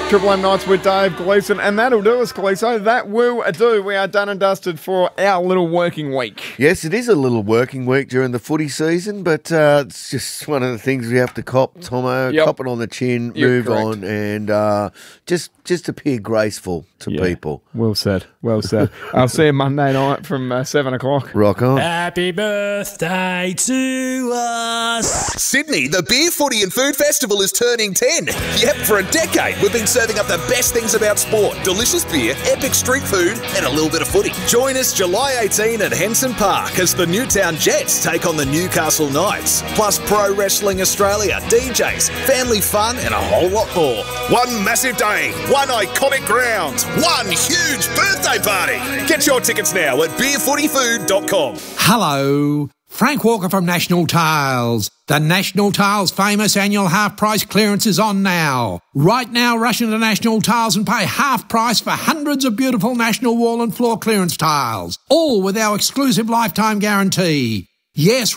Triple M Nights with Dave Gleeson, and that'll do us, Gleeso. That will do. We are done and dusted for our little working week. Yes, it is a little working week during the footy season, but it's just one of the things we have to cop, Tomo. Yep. Cop it on the chin, move on, and just appear graceful to people. Well said. Well said. I'll see you Monday night from 7 o'clock. Rock on. Happy birthday to us. Sydney, the Beer, Footy and Food Festival is turning 10. Yep, for a decade we've been serving up the best things about sport. Delicious beer, epic street food and a little bit of footy. Join us July 18 at Henson Park as the Newtown Jets take on the Newcastle Knights. Plus Pro Wrestling Australia, DJs, family fun and a whole lot more. One massive day, one iconic ground, one huge birthday party. Get your tickets now at beerfootyfood.com. Hello, Frank Walker from National Tiles. The National Tiles famous annual half-price clearance is on now. Right now, rush into National Tiles and pay half price for hundreds of beautiful National wall and floor clearance tiles, all with our exclusive lifetime guarantee. Yes,